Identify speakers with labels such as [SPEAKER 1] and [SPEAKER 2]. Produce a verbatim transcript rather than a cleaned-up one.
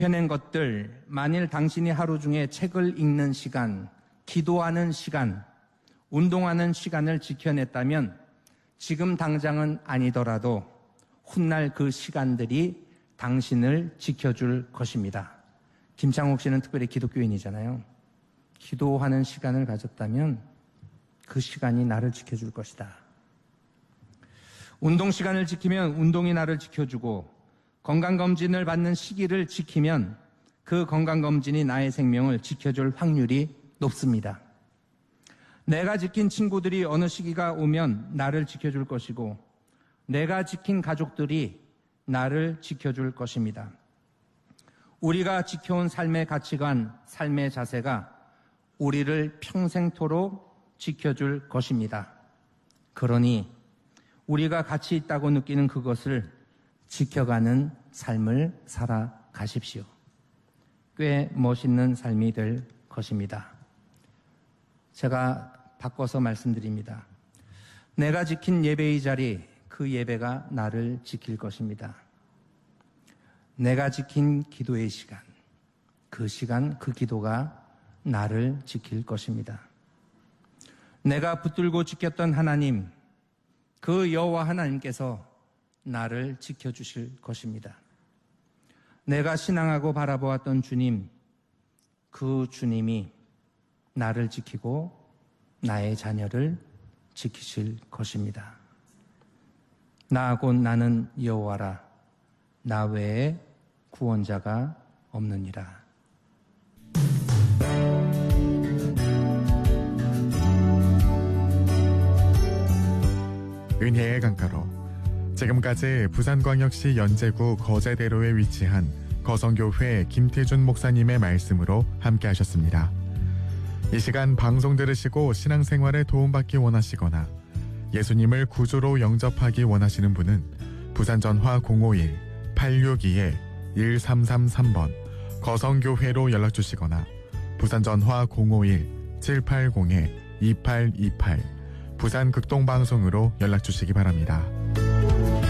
[SPEAKER 1] 해낸 것들, 만일 당신이 하루 중에 책을 읽는 시간, 기도하는 시간, 운동하는 시간을 지켜냈다면 지금 당장은 아니더라도 훗날 그 시간들이 당신을 지켜줄 것입니다. 김창옥 씨는 특별히 기독교인이잖아요. 기도하는 시간을 가졌다면 그 시간이 나를 지켜줄 것이다. 운동 시간을 지키면 운동이 나를 지켜주고 건강검진을 받는 시기를 지키면 그 건강검진이 나의 생명을 지켜줄 확률이 높습니다. 내가 지킨 친구들이 어느 시기가 오면 나를 지켜줄 것이고 내가 지킨 가족들이 나를 지켜줄 것입니다. 우리가 지켜온 삶의 가치관, 삶의 자세가 우리를 평생토록 지켜줄 것입니다. 그러니 우리가 가치 있다고 느끼는 그것을 지켜가는 삶을 살아가십시오. 꽤 멋있는 삶이 될 것입니다. 제가 바꿔서 말씀드립니다. 내가 지킨 예배의 자리, 그 예배가 나를 지킬 것입니다. 내가 지킨 기도의 시간, 그 시간, 그 기도가 나를 지킬 것입니다. 내가 붙들고 지켰던 하나님, 그 여호와 하나님께서 나를 지켜주실 것입니다. 내가 신앙하고 바라보았던 주님, 그 주님이 나를 지키고 나의 자녀를 지키실 것입니다. 나 곧 나는 여호와라, 나 외에 구원자가 없느니라.
[SPEAKER 2] 은혜의 강가로, 지금까지 부산광역시 연제구 거제대로에 위치한 거성교회 김태준 목사님의 말씀으로 함께 하셨습니다. 이 시간 방송 들으시고 신앙생활에 도움받기 원하시거나 예수님을 구주로 영접하기 원하시는 분은 부산전화 공오일 팔육이 일삼삼삼 번 거성교회로 연락주시거나 부산전화 공오일 칠팔공 이팔이팔 부산극동방송으로 연락주시기 바랍니다.